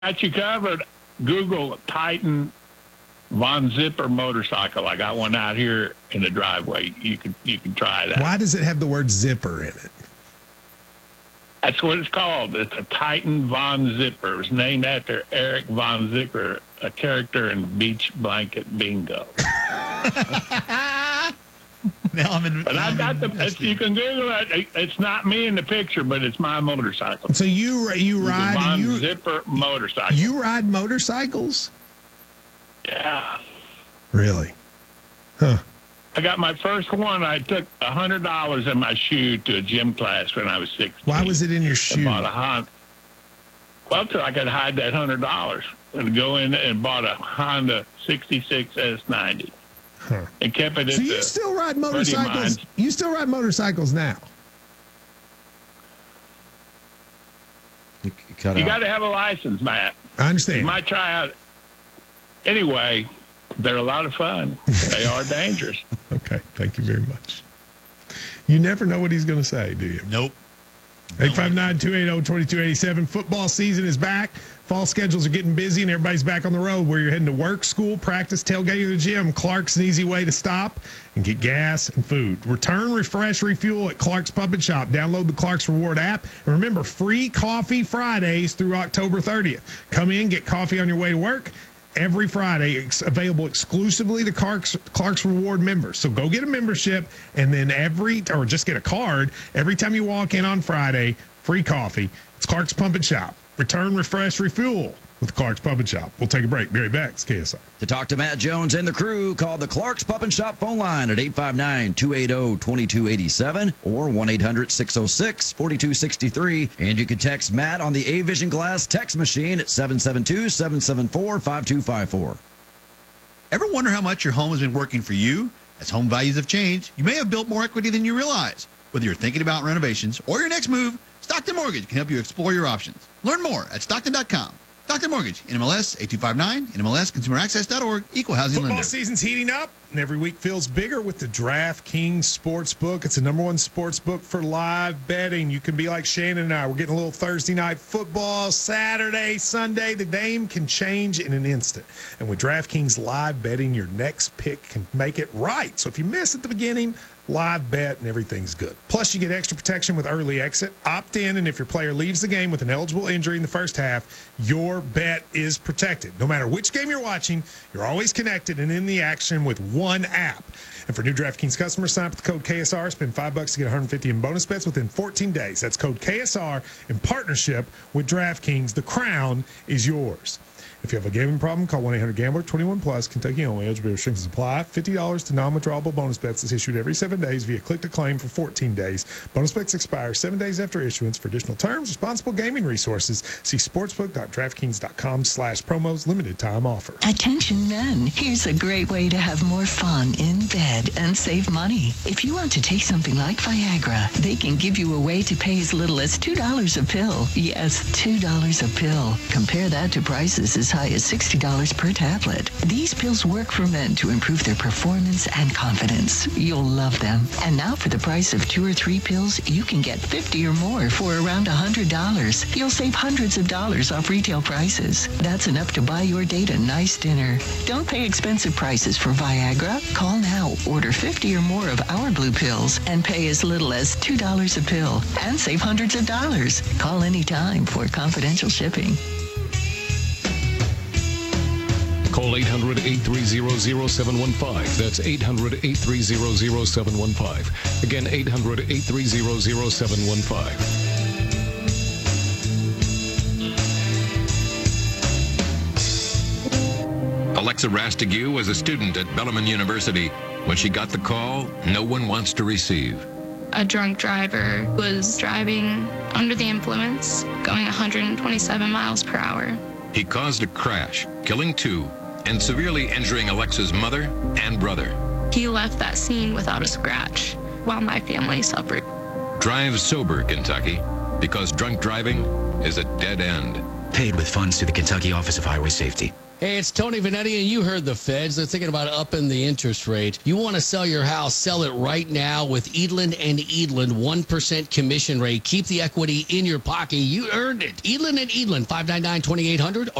got you covered. Google Titan Von Zipper motorcycle. I got one out here in the driveway. You can try that. Why does it have the word zipper in it? That's what it's called. It's a Titan Von Zipper. It's named after Eric Von Zipper, a character in Beach Blanket Bingo. Now But I've got you can Google it. It's not me in the picture, but it's my motorcycle. So you ride Von Zipper motorcycle. You ride motorcycles? Yeah. Really? Huh. I got my first one. I took $100 in my shoe to a gym class when I was 16. Why was it in your shoe? I bought a Honda. Well, so I could hide that $100 and go in and bought a Honda 66 S90. Huh. And kept it. So you still ride motorcycles? You still ride motorcycles now? You got to have a license, Matt. I understand. You might try out. Anyway, they're a lot of fun. They are dangerous. Okay, thank you very much. You never know what he's going to say, do you? Nope. 859-280-2287. Football season is back. Fall schedules are getting busy, and everybody's back on the road. Where you're heading to work, school, practice, tailgating, or the gym, Clark's an easy way to stop and get gas and food. Return, refresh, refuel at Clark's Pump and Shop. Download the Clark's Reward app. And remember, free coffee Fridays through October 30th. Come in, get coffee on your way to work. Every Friday, it's available exclusively to Clark's Reward members. So go get a membership, and then or just get a card. Every time you walk in on Friday, free coffee. It's Clark's Pump and Shop. Return, refresh, refuel with Clark's Pump and Shop. We'll take a break. Be right back. It's KSR. To talk to Matt Jones and the crew, call the Clark's Pump and Shop phone line at 859-280-2287 or 1-800-606-4263. And you can text Matt on the A-Vision Glass text machine at 772-774-5254. Ever wonder how much your home has been working for you? As home values have changed, you may have built more equity than you realize. Whether you're thinking about renovations or your next move, Stockton Mortgage can help you explore your options. Learn more at Stockton.com. Stockton Mortgage, NMLS 8259, NMLS ConsumerAccess.org, Equal Housing Lender. Football season's heating up, and every week feels bigger with the DraftKings Sportsbook. It's the #1 sportsbook for live betting. You can be like Shannon and I. We're getting a little Thursday night football, Saturday, Sunday. The game can change in an instant. And with DraftKings live betting, your next pick can make it right. So if you miss at the beginning, live bet and everything's good. Plus, you get extra protection with early exit. Opt in, and if your player leaves the game with an eligible injury in the first half, your bet is protected. No matter which game you're watching, you're always connected and in the action with one app. And for new DraftKings customers, sign up with the code KSR. Spend $5 to get $150 in bonus bets within 14 days. That's code KSR in partnership with DraftKings. The crown is yours. If you have a gambling problem, call 1-800-GAMBLER, 21 plus, Kentucky only. Eligibility restrictions apply. $50 to non-withdrawable bonus bets is issued every 7 days via click-to-claim for 14 days. Bonus bets expire 7 days after issuance. For additional terms, responsible gaming resources, see sportsbook.draftkings.com/promos. Limited time offer. Attention men, here's a great way to have more fun in bed and save money. If you want to take something like Viagra, they can give you a way to pay as little as $2 a pill. Yes, $2 a pill. Compare that to prices as high as $60 per tablet. These pills work for men to improve their performance and confidence. You'll love them. And now for the price of 2 or 3 pills, you can get 50 or more for around $100. You'll save hundreds of dollars off retail prices. That's enough to buy your date a nice dinner. Don't pay expensive prices for Viagra. Call now, order 50 or more of our blue pills, and pay as little as $2 a pill and save hundreds of dollars. Call anytime for confidential shipping. Call 800-830-0715. That's 800-830-0715. Again, 800-830-0715. Alexa Rastigue was a student at Bellarmine University. When she got the call, no one wants to receive. A drunk driver was driving under the influence, going 127 miles per hour. He caused a crash, killing 2 and severely injuring Alexa's mother and brother. He left that scene without a scratch while my family suffered. Drive sober, Kentucky, because drunk driving is a dead end. Paid with funds through the Kentucky Office of Highway Safety. Hey, it's Tony Vanetti, and you heard the feds. They're thinking about upping the interest rate. You want to sell your house, sell it right now with Edlin and Edlin, 1% commission rate. Keep the equity in your pocket. You earned it. Edlin and Edlin, 599-2800.